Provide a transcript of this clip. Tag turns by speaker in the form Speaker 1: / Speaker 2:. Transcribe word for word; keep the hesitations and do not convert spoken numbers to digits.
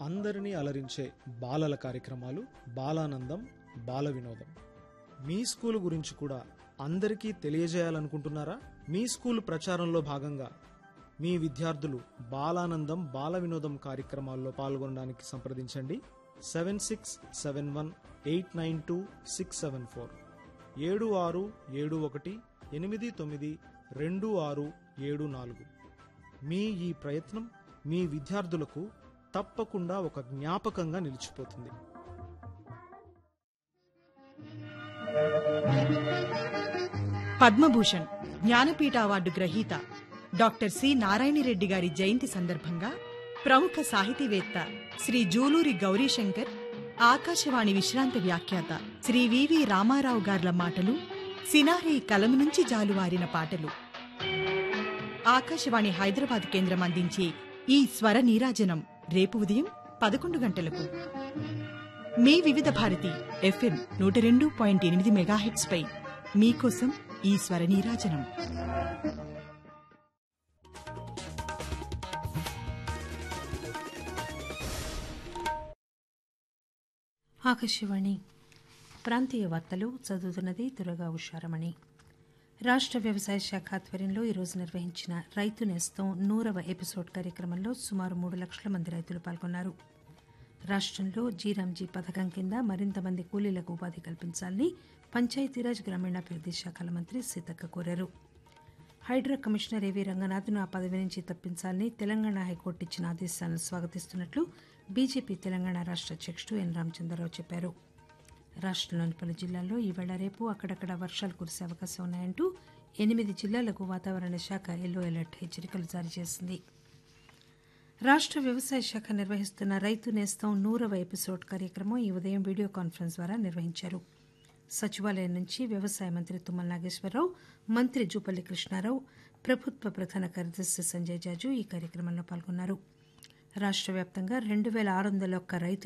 Speaker 1: అందరినీ అలరించే బాలల కార్యక్రమాలు బాలానందం బాల వినోదం. మీ స్కూల్ గురించి కూడా అందరికీ తెలియజేయాలనుకుంటున్నారా? మీ స్కూల్ ప్రచారంలో భాగంగా మీ విద్యార్థులు బాలానందం బాల వినోదం కార్యక్రమాల్లో పాల్గొనడానికి సంప్రదించండి. Seven six seven one eight nine two six seven four ఏడు ఆరు ఏడు ఒకటి ఎనిమిది తొమ్మిది రెండు ఆరు ఏడు నాలుగు. మీ ఈ ప్రయత్నం మీ విద్యార్థులకు తప్పకుండా ఒక జ్ఞాపకంగా నిలిచిపోతుంది.
Speaker 2: పద్మభూషణ్ జ్ఞానపీఠ అవార్డు గ్రహీత డాక్టర్ సి నారాయణరెడ్డి గారి జయంతి సందర్భంగా ప్రముఖ సాహితీవేత్త శ్రీ జూలూరి గౌరీశంకర్, ఆకాశవాణి విశ్రాంత వ్యాఖ్యాత శ్రీ వివి రామారావు గార్ల మాటలు, సినారి కలం నుంచి జాలువారిన పాటలు. ఆకాశవాణి హైదరాబాద్ కేంద్రం అందించే ఈ స్వర నీరాజనం రేపు ఉదయం పదకొండు గంటలకు మీ వివిధ భారతి ఎఫ్ఎం నూట రెండు పాయింట్ ఎనిమిది మెగాహెట్స్ పై మీకోసం ఈ స్వర నీరాజనం.
Speaker 3: ఆకాశవాణి ప్రాంతీయ వార్తలు చదువుతున్నది దుర్గా ఉషారమణి. రాష్ట్ర వ్యవసాయ శాఖ ఆధ్వర్యంలో ఈరోజు నిర్వహించిన రైతు నేస్తం నూరవ ఎపిసోడ్ కార్యక్రమంలో సుమారు మూడు లక్షల మంది రైతులు పాల్గొన్నారు. రాష్టంలో జీరాంజీ పథకం కింద మరింత మంది కూలీలకు ఉపాధి కల్పించాలని పంచాయతీరాజ్ గ్రామీణాభివృద్ది శాఖల మంత్రి సీతక్క కోరారు. హైడ్రా కమిషనర్ ఏవీ రంగనాథ్ను ఆ పదవి నుంచి తప్పించాలని తెలంగాణ హైకోర్టు ఇచ్చిన ఆదేశాలను స్వాగతిస్తున్నట్లు బీజేపీ తెలంగాణ రాష్ట అధ్యక్షుడు ఎన్ రామచంద్రరావు చెప్పారు. రాష్టంలోని పలు జిల్లాల్లో ఈవేళ రేపు అక్కడక్కడ వర్షాలు కురిసే అవకాశం ఉన్నాయంటూ ఎనిమిది జిల్లాలకు వాతావరణ శాఖ ఎల్లో అలర్ట్ హెచ్చరికలు జారీ చేసింది. రాష్ట్ర వ్యవసాయ శాఖ నిర్వహిస్తున్న రైతు నేస్తం నూరవ ఎపిసోడ్ కార్యక్రమం ఈ ఉదయం వీడియో కాన్ఫరెన్స్ ద్వారా నిర్వహించారు. సచివాలయం నుంచి వ్యవసాయ మంత్రి తుమ్మల నాగేశ్వరరావు, మంత్రి జూపల్లి కృష్ణారావు, ప్రభుత్వ ప్రధాన కార్యదర్శి సంజయ్ జాజు ఈ కార్యక్రమంలో పాల్గొన్నారు. రాష్ట్ర వ్యాప్తంగా రెండు పేల ఆరు వందల ఒక్క రైతు